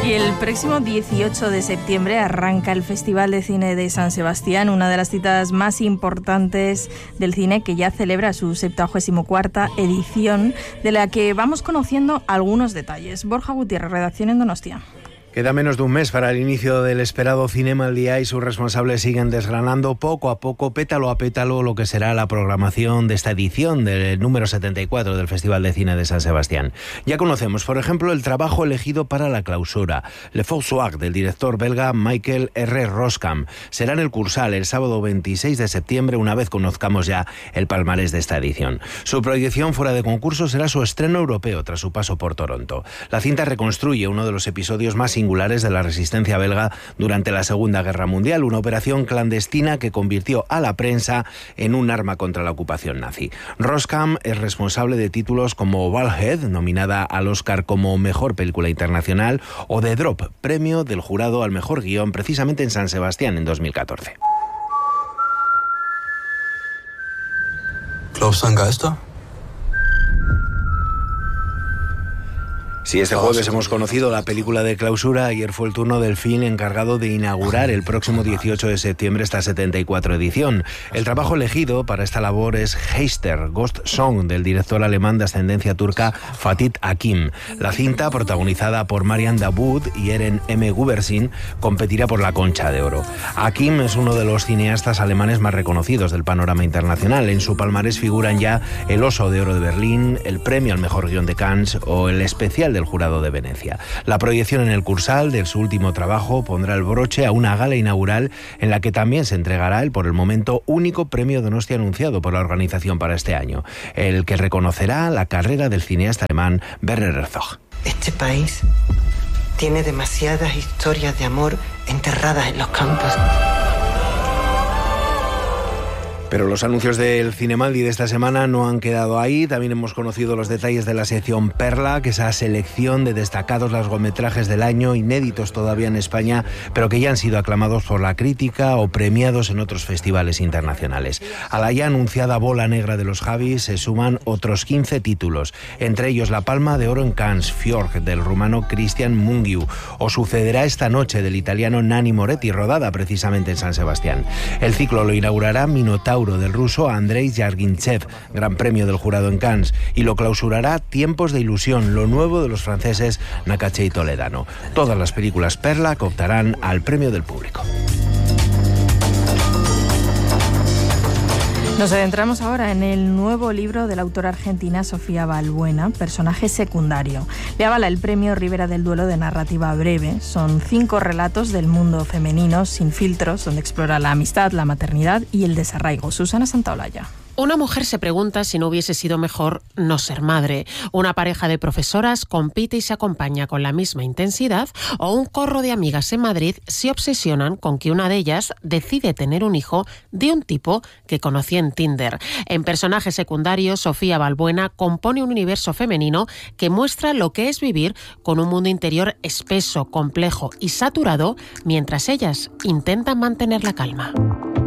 Y el próximo 18 de septiembre arranca el Festival de Cine de San Sebastián, una de las citas más importantes del cine que ya celebra su 74ª edición, de la que vamos conociendo algunos detalles. Borja Gutiérrez, redacción en Donostia. Queda menos de un mes para el inicio del esperado Cinema al Día y sus responsables siguen desgranando poco a poco, pétalo a pétalo, lo que será la programación de esta edición del número 74 del Festival de Cine de San Sebastián. Ya conocemos, por ejemplo, el trabajo elegido para la clausura, Le Faux Soir, del director belga Michael R. Roskam. Será en el Cursal el sábado 26 de septiembre, una vez conozcamos ya el palmarés de esta edición. Su proyección fuera de concurso será su estreno europeo tras su paso por Toronto. La cinta reconstruye uno de los episodios más singulares de la resistencia belga durante la Segunda Guerra Mundial, una operación clandestina que convirtió a la prensa en un arma contra la ocupación nazi. Roskam es responsable de títulos como Balhead, nominada al Oscar como Mejor Película Internacional, o The Drop, premio del jurado al Mejor Guión, precisamente en San Sebastián en 2014. ¿Glaubst du an Geister? Sí, este jueves hemos conocido la película de clausura. Ayer fue el turno del film encargado de inaugurar el próximo 18 de septiembre esta 74 edición. El trabajo elegido para esta labor es Heister, Ghost Song, del director alemán de ascendencia turca Fatih Akin. La cinta, protagonizada por Marianne Dawood y Eren M. Gubersin, competirá por la Concha de Oro. Akin es uno de los cineastas alemanes más reconocidos del panorama internacional. En su palmarés figuran ya el Oso de Oro de Berlín, el premio al Mejor Guión de Cannes o el especial del Jurado de Venecia. La proyección en el Cursal de su último trabajo pondrá el broche a una gala inaugural en la que también se entregará el, por el momento, único premio Donostia anunciado por la organización para este año, el que reconocerá la carrera del cineasta alemán Werner Herzog. Este país tiene demasiadas historias de amor enterradas en los campos. Pero los anuncios del Cinemaldi de esta semana no han quedado ahí. También hemos conocido los detalles de la sección Perla, que es esa selección de destacados largometrajes del año, inéditos todavía en España, pero que ya han sido aclamados por la crítica o premiados en otros festivales internacionales. A la ya anunciada Bola Negra de los Javis se suman otros 15 títulos, entre ellos la Palma de Oro en Cannes, Fjord, del rumano Cristian Mungiu, o Sucederá esta noche, del italiano Nanni Moretti, rodada precisamente en San Sebastián. El ciclo lo inaugurará Minotauro, del ruso Andrei Yargintsev, gran premio del jurado en Cannes, y lo clausurará Tiempos de Ilusión, lo nuevo de los franceses Nakache y Toledano. Todas las películas Perla que optarán al premio del público. Nos adentramos ahora en el nuevo libro de la autora argentina Sofía Balbuena, Personaje secundario. Le avala el premio Ribera del Duelo de narrativa breve. Son 5 relatos del mundo femenino sin filtros, donde explora la amistad, la maternidad y el desarraigo. Susana Santaolalla. Una mujer se pregunta si no hubiese sido mejor no ser madre. Una pareja de profesoras compite y se acompaña con la misma intensidad, o un corro de amigas en Madrid se obsesionan con que una de ellas decide tener un hijo de un tipo que conoció en Tinder. En Personaje secundario, Sofía Balbuena compone un universo femenino que muestra lo que es vivir con un mundo interior espeso, complejo y saturado, mientras ellas intentan mantener la calma.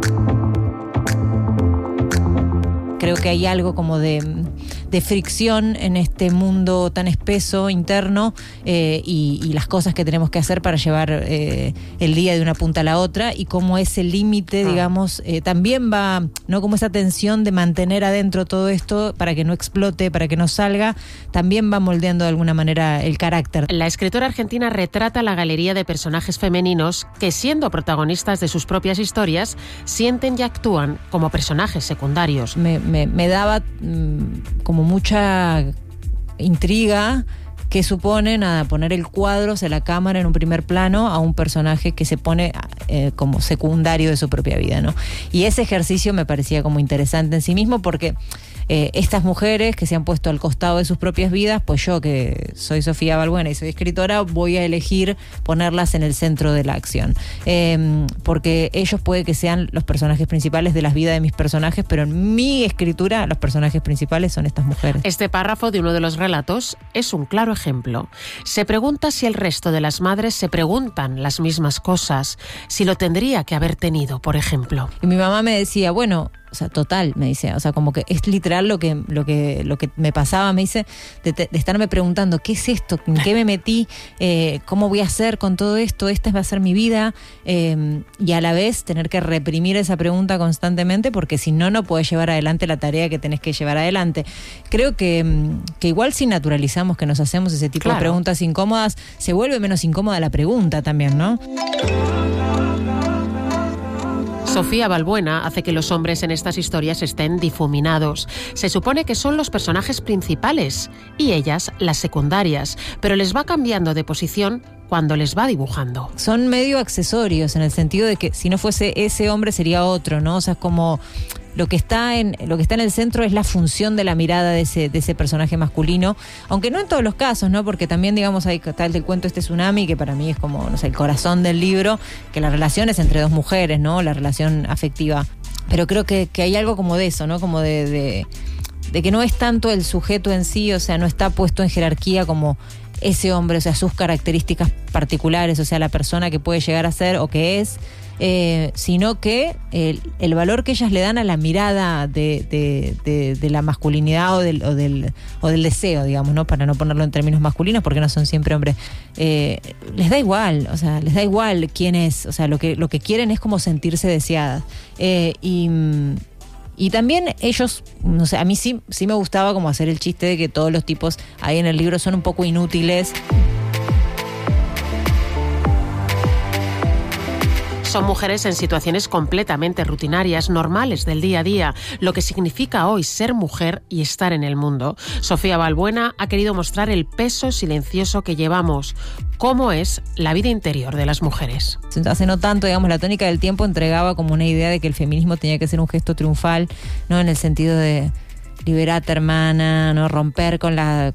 Creo que hay algo como de fricción en este mundo tan espeso, interno, y las cosas que tenemos que hacer para llevar el día de una punta a la otra, y cómo ese límite, digamos, también va, ¿no? Como esa tensión de mantener adentro todo esto para que no explote, para que no salga, también va moldeando de alguna manera el carácter. La escritora argentina retrata la galería de personajes femeninos que, siendo protagonistas de sus propias historias, sienten y actúan como personajes secundarios. Me daba como mucha intriga que supone poner el cuadro, o sea, la cámara en un primer plano a un personaje que se pone como secundario de su propia vida, ¿no? Y ese ejercicio me parecía como interesante en sí mismo, porque estas mujeres que se han puesto al costado de sus propias vidas, pues yo, que soy Sofía Balbuena y soy escritora, voy a elegir ponerlas en el centro de la acción, porque ellos puede que sean los personajes principales de las vidas de mis personajes, pero en mi escritura los personajes principales son estas mujeres. Este párrafo de uno de los relatos es un claro ejemplo. Se pregunta si el resto de las madres se preguntan las mismas cosas, si lo tendría que haber tenido, por ejemplo. Y mi mamá me decía, bueno, sea, total, me dice, o sea, como que es literal lo que me pasaba, me dice, de estarme preguntando, ¿qué es esto? ¿En qué me metí? ¿Cómo voy a hacer con todo esto? ¿Esta va a ser mi vida? Y a la vez tener que reprimir esa pregunta constantemente, porque si no, no podés llevar adelante la tarea que tenés que llevar adelante. Creo que igual si naturalizamos que nos hacemos ese tipo de preguntas incómodas, se vuelve menos incómoda la pregunta también, ¿no? Sofía Balbuena hace que los hombres en estas historias estén difuminados. Se supone que son los personajes principales y ellas las secundarias, pero les va cambiando de posición cuando les va dibujando. Son medio accesorios en el sentido de que si no fuese ese hombre sería otro, ¿no? O sea, es como lo que está en el centro es la función de la mirada de ese personaje masculino, aunque no en todos los casos, ¿no? Porque también, digamos, ahí está el del cuento Tsunami, que para mí es como, no sé, el corazón del libro, que la relación es entre dos mujeres, ¿no? La relación afectiva. Pero creo que hay algo como de eso, ¿no? Como de que no es tanto el sujeto en sí, o sea, no está puesto en jerarquía como ese hombre, o sea, sus características particulares, o sea, la persona que puede llegar a ser o que es, sino que el valor que ellas le dan a la mirada de la masculinidad o del deseo, digamos, ¿no? Para no ponerlo en términos masculinos, porque no son siempre hombres. Les da igual, o sea, les da igual quién es, o sea, lo que quieren es como sentirse deseadas. Y también ellos, no sé, a mí sí me gustaba como hacer el chiste de que todos los tipos ahí en el libro son un poco inútiles. Son mujeres en situaciones completamente rutinarias, normales del día a día, lo que significa hoy ser mujer y estar en el mundo. Sofía Balbuena ha querido mostrar el peso silencioso que llevamos, cómo es la vida interior de las mujeres. Hace no tanto, digamos, La tónica del tiempo entregaba como una idea de que el feminismo tenía que ser un gesto triunfal, ¿no? En el sentido de liberate, hermana, ¿no? Romper con la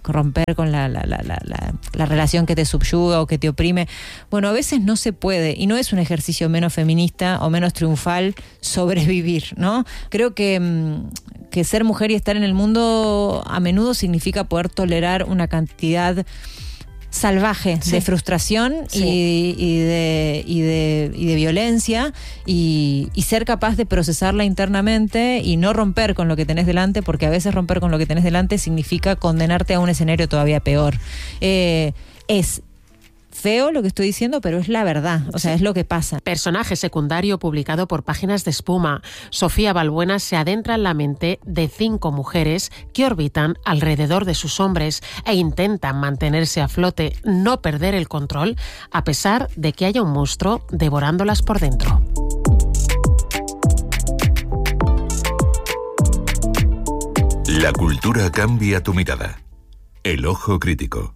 relación que te subyuga o que te oprime. Bueno, a veces no se puede, y no es un ejercicio menos feminista o menos triunfal sobrevivir, ¿no? Creo que ser mujer y estar en el mundo a menudo significa poder tolerar una cantidad salvaje de frustración y de violencia y ser capaz de procesarla internamente y no romper con lo que tenés delante, porque a veces romper con lo que tenés delante significa condenarte a un escenario todavía peor. Es feo lo que estoy diciendo, pero es la verdad, o sea, es lo que pasa. Personaje secundario publicado por Páginas de Espuma. Sofía Balbuena se adentra en la mente de 5 mujeres que orbitan alrededor de sus hombres e intentan mantenerse a flote, no perder el control, a pesar de que haya un monstruo devorándolas por dentro. La cultura cambia tu mirada. El ojo crítico.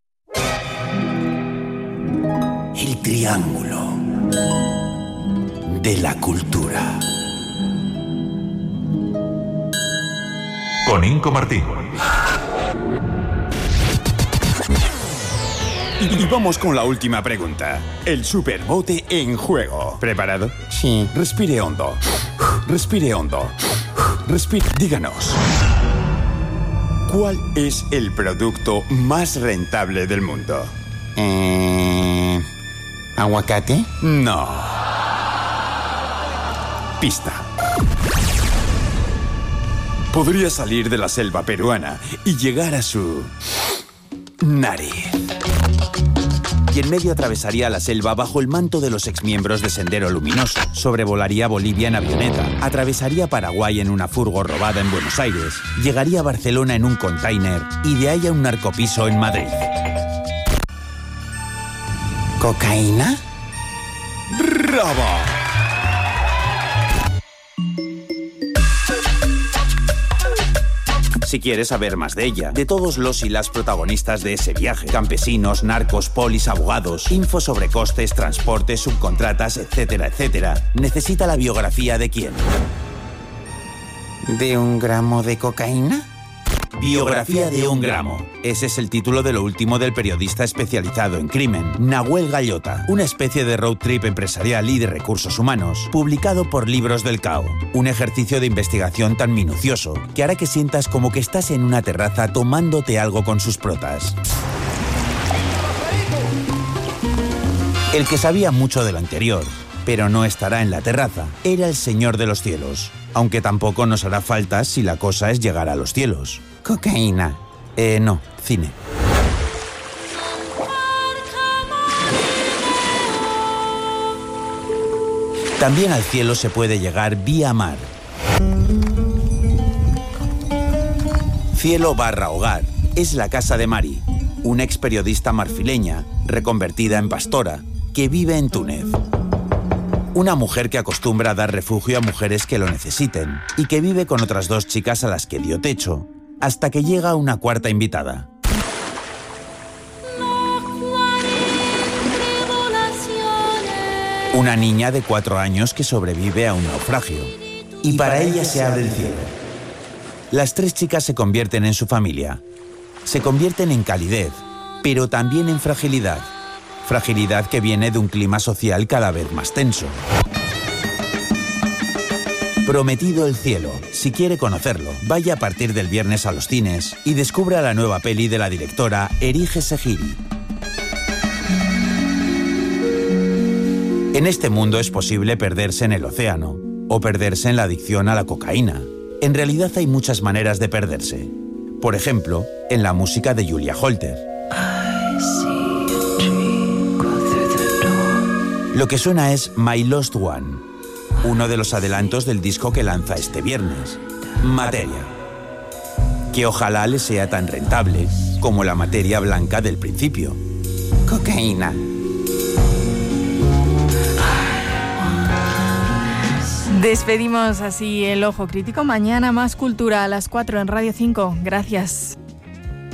El triángulo de la cultura. Con Inco Martín. Y vamos con la última pregunta. El superbote en juego. ¿Preparado? Sí. Respire hondo. Respire hondo. Díganos, ¿cuál es el producto más rentable del mundo? ¿Aguacate? No. Pista. Podría salir de la selva peruana y llegar a su nariz. Y en medio atravesaría la selva bajo el manto de los exmiembros de Sendero Luminoso. Sobrevolaría Bolivia en avioneta. Atravesaría Paraguay en una furgo robada en Buenos Aires. Llegaría a Barcelona en un container y de ahí a un narcopiso en Madrid. ¿Cocaína? ¡Bravo! Si quieres saber más de ella, de todos los y las protagonistas de ese viaje, campesinos, narcos, polis, abogados, info sobre costes, transportes, subcontratas, etcétera, etcétera, necesita la biografía de quién. ¿De 1 gramo de cocaína? Biografía de 1 gramo. Ese es el título de lo último del periodista especializado en crimen, Nahuel Gallota, una especie de road trip empresarial y de recursos humanos, publicado por Libros del Cao. Un ejercicio de investigación tan minucioso que hará que sientas como que estás en una terraza tomándote algo con sus protas. El que sabía mucho de lo anterior, pero no estará en la terraza, era el Señor de los Cielos, aunque tampoco nos hará falta si la cosa es llegar a los cielos. Cocaína. No, cine. También al cielo se puede llegar vía mar. Cielo/Hogar es la casa de Mari, una ex periodista marfileña, reconvertida en pastora, que vive en Túnez. Una mujer que acostumbra a dar refugio a mujeres que lo necesiten y que vive con otras 2 chicas a las que dio techo, hasta que llega una cuarta invitada. Una niña de 4 años que sobrevive a un naufragio. Y para ella se abre el cielo. Las 3 chicas se convierten en su familia. Se convierten en calidez, pero también en fragilidad. Fragilidad que viene de un clima social cada vez más tenso. Prometido el cielo. Si quiere conocerlo, vaya a partir del viernes a los cines y descubra la nueva peli de la directora Erige Segiri. En este mundo es posible perderse en el océano o perderse en la adicción a la cocaína. En realidad hay muchas maneras de perderse. Por ejemplo, en la música de Julia Holter. Lo que suena es My Lost One, uno de los adelantos del disco que lanza este viernes, Materia, que ojalá le sea tan rentable como la materia blanca del principio. Cocaína. Despedimos así el Ojo Crítico. Mañana más cultura a las 4 en Radio 5. Gracias.